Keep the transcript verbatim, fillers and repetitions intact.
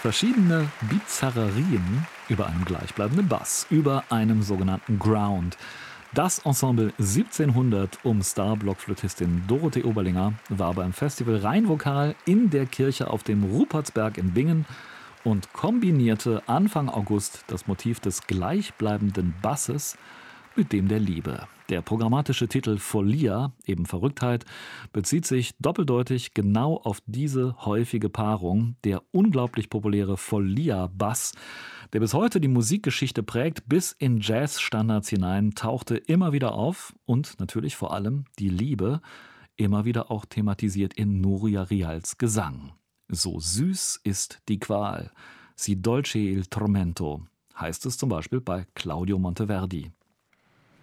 Verschiedene Bizarrerien über einen gleichbleibenden Bass, über einem sogenannten Ground. Das Ensemble siebzehnhundert um Star-Blockflötistin Dorothee Oberlinger war beim Festival Rheinvokal in der Kirche auf dem Rupertsberg in Bingen und kombinierte Anfang August das Motiv des gleichbleibenden Basses mit dem der Liebe. Der programmatische Titel Follia, eben Verrücktheit, bezieht sich doppeldeutig genau auf diese häufige Paarung. Der unglaublich populäre Follia-Bass, der bis heute die Musikgeschichte prägt, bis in Jazz-Standards hinein, tauchte immer wieder auf und natürlich vor allem die Liebe, immer wieder auch thematisiert in Nuria Rials Gesang. So süß ist die Qual, si dolce il tormento, heißt es zum Beispiel bei Claudio Monteverdi.